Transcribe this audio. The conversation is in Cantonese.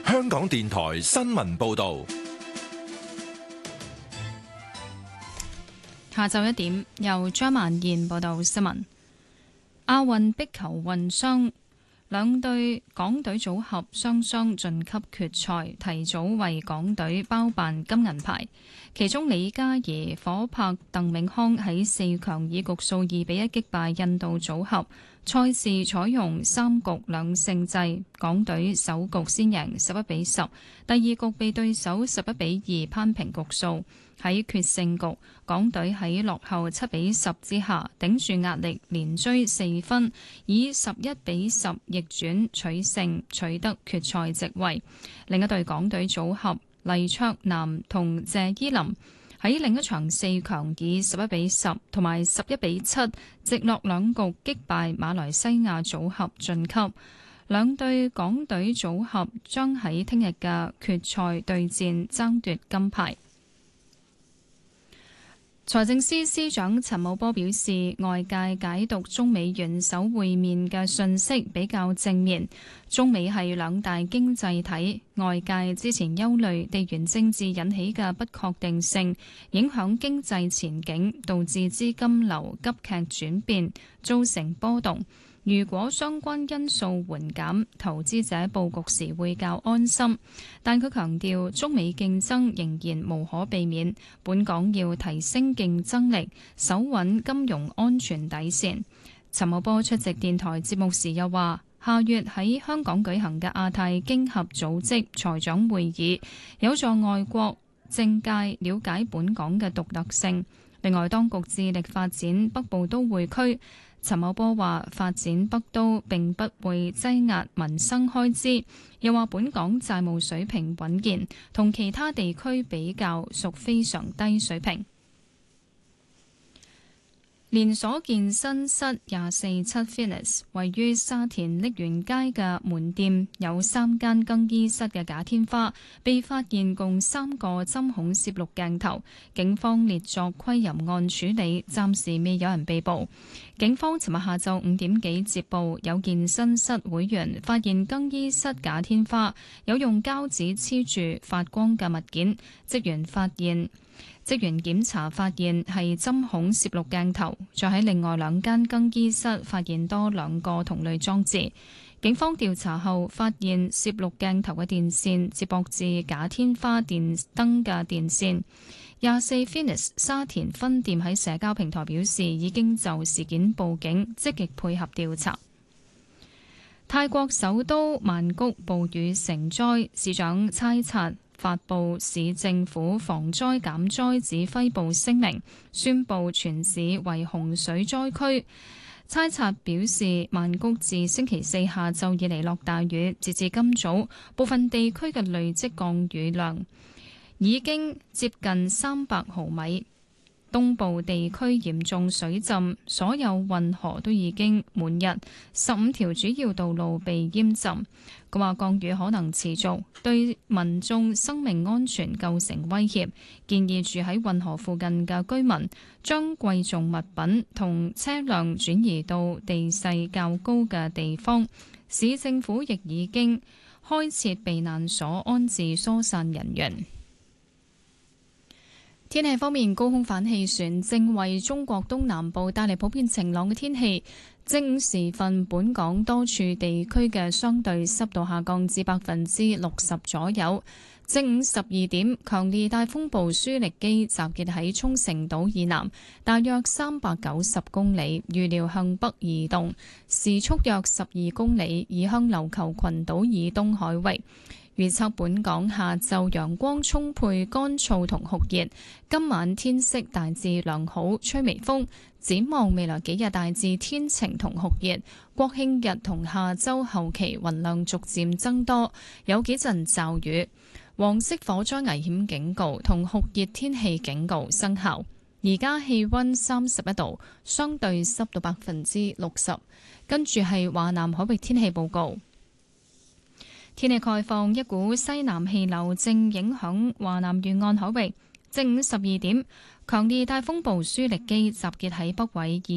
香港電台新聞報道。 下晝1點，由張曼燕報道新聞。亞運壁球混雙兩隊港隊組合雙雙晉級決賽，提早為港隊包辦金銀牌。其中李嘉怡、火拍鄧永康喺4強以局數2-1擊敗印度組合。賽事採用3局2勝制，港隊首局先贏11-10，第二局被對手11-2攀平局數。喺決勝局，港隊喺落後7-10之下，頂住壓力連追4分，以11-10逆轉取勝，取得決賽席位。另一隊港隊組合黎卓南同謝依霖喺另一場4強以11-10同埋11-7直落2局擊敗馬來西亞組合晉級。兩隊港隊組合將喺聽日嘅決賽對戰，爭奪金牌。財政司司長陳茂波表示，外界解讀中美元首會面嘅訊息比較正面。中美係兩大經濟體，外界之前憂慮地緣政治引起嘅不確定性，影響經濟前景，導致資金流急劇轉變，造成波動。如果相關因素緩減，投資者佈局時會較安心。但佢強調，中美競爭仍然無可避免，本港要提升競爭力，守穩金融安全底線。陳茂波出席電台節目時又話，下月喺香港舉行嘅亞太經合組織財長會議，有助外國政界了解本港嘅獨特性。另外，當局致力發展北部都會區。陳茂波話：發展北都並不會擠壓民生開支，又話本港債務水平穩健，同其他地區比較屬非常低水平。連鎖健身室247 Fitness 位於沙田瀝源街嘅門店有3間更衣室嘅假天花，被發現共3個針孔攝錄鏡頭，警方列作窺淫案處理，暫時未有人被捕。警方尋日下晝5點幾接報，有健身室會員發現更衣室假天花有用膠紙黐住發光嘅物件，職員檢查發現係針孔攝錄鏡頭，再喺另外2間更衣室發現多2個同類裝置。警方調查後發現攝錄鏡頭嘅電線接駁至假天花電燈嘅電線。24 Fitness 沙田分店喺社交平台表示，已經就事件報警，積極配合調查。泰國首都曼谷暴雨成災，市長猜察發布市政府防災減災指揮部聲明，宣布全市為洪水災區。猜察表示，曼谷自星期4下晝以嚟落大雨，截至今早，部分地區嘅累積降雨量已經接近300毫米。東部地區嚴重水浸，所有運河都已經滿溢，15條主要道路被淹浸。佢話降雨可能持續，對民眾生命安全構成威脅，建議住喺運河附近嘅居民將貴重物品同車輛轉移到地勢較高嘅地方。市政府亦已經開設避難所安置疏散人員。天氣方面，高空反氣旋正為中國東南部帶嚟普遍晴朗嘅天氣。正午時分，本港多處地區嘅相對濕度下降至60%左右。正午12點，強烈大風暴舒力基集結喺沖繩島以南，大約390公里，預料向北移動，時速約12公里，移向琉球群島以東海域。預測本港下晝陽光充沛、乾燥同酷熱，今晚天色大致良好，吹微風。展望未來幾日大致天晴同酷熱，國慶日同下週後期雲量逐漸增多，有幾陣驟雨。黃色火災危險警告同酷熱天氣警告生效。而家氣溫31度，相對濕度60%。跟住係華南海域天氣報告。天氣概況，一股西南氣流正影響華南沿岸海域。正午12點，強烈大風暴舒力基集結喺北緯